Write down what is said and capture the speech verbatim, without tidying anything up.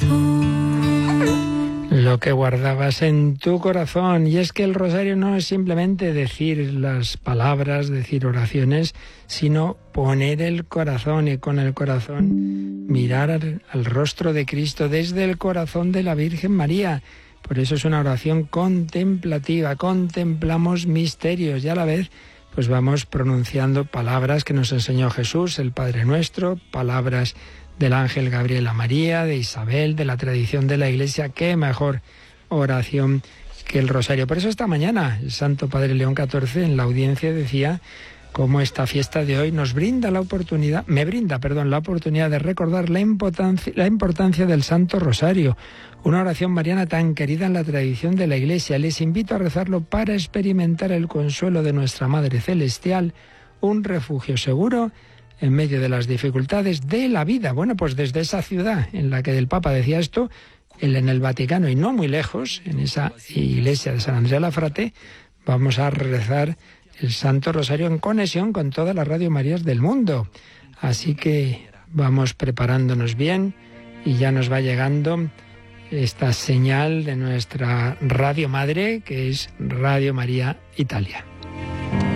Lo que guardabas en tu corazón. Y es que el rosario no es simplemente decir las palabras, decir oraciones, sino poner el corazón y con el corazón mirar al, al rostro de Cristo desde el corazón de la Virgen María. Por eso es una oración contemplativa, contemplamos misterios y a la vez pues vamos pronunciando palabras que nos enseñó Jesús, el Padre Nuestro, palabras del ángel Gabriel a María, de Isabel, de la tradición de la Iglesia. Qué mejor oración que el rosario. Por eso esta mañana el Santo Padre León catorce en la audiencia decía cómo esta fiesta de hoy nos brinda la oportunidad, me brinda, perdón, la oportunidad de recordar la importancia, la importancia del Santo Rosario, una oración mariana tan querida en la tradición de la Iglesia. Les invito a rezarlo para experimentar el consuelo de nuestra Madre Celestial, un refugio seguro en medio de las dificultades de la vida. Bueno, pues desde esa ciudad en la que el Papa decía esto, en el Vaticano y no muy lejos, en esa iglesia de San Andrea la Frate, vamos a rezar el Santo Rosario en conexión con todas las Radio Marías del mundo. Así que vamos preparándonos bien y ya nos va llegando esta señal de nuestra Radio Madre, que es Radio María Italia.